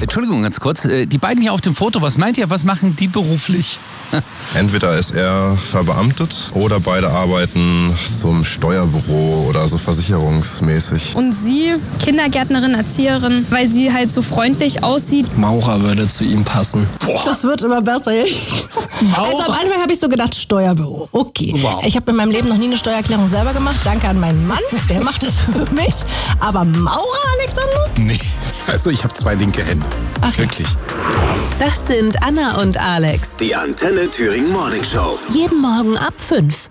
Entschuldigung, ganz kurz. Die beiden hier auf dem Foto, was meint ihr, was machen die beruflich? Entweder ist er verbeamtet oder beide arbeiten so im Steuerbüro oder so versicherungsmäßig. Und sie, Kindergärtnerin, Erzieherin, weil sie halt so freundlich aussieht. Maurer würde zu ihm passen. Boah. Das wird immer besser. Also am Anfang habe ich so gedacht, Steuerbüro. Okay. Wow. Ich habe in meinem Leben noch nie eine Steuererklärung selber gemacht. Danke an meinen Mann, der macht das für mich. Aber Maurer, Alexander? Nee, also ich habe 2 linke Hände. Ach, wirklich. Das sind Anna und Alex. Die Antenne Thüringen Morning Show. Jeden Morgen ab 5.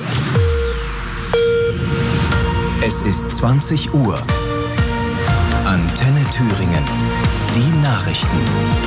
Es ist 20 Uhr. Antenne Thüringen. Die Nachrichten.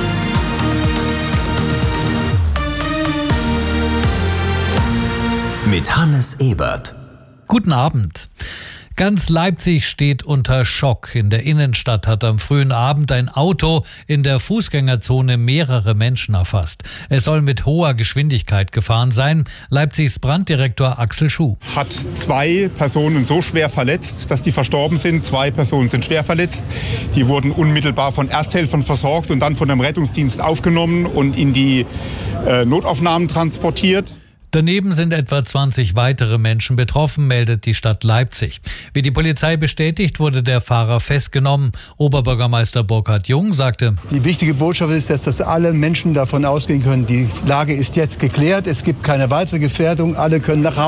Mit Hannes Ebert. Guten Abend. Ganz Leipzig steht unter Schock. In der Innenstadt hat am frühen Abend ein Auto in der Fußgängerzone mehrere Menschen erfasst. Es soll mit hoher Geschwindigkeit gefahren sein. Leipzigs Branddirektor Axel Schuh. Hat 2 Personen so schwer verletzt, dass die verstorben sind. 2 Personen sind schwer verletzt. Die wurden unmittelbar von Ersthelfern versorgt und dann von dem Rettungsdienst aufgenommen und in die Notaufnahmen transportiert. Daneben sind etwa 20 weitere Menschen betroffen, meldet die Stadt Leipzig. Wie die Polizei bestätigt, wurde der Fahrer festgenommen. Oberbürgermeister Burkhard Jung sagte: Die wichtige Botschaft ist, dass alle Menschen davon ausgehen können, die Lage ist jetzt geklärt, es gibt keine weitere Gefährdung, alle können nach Hause.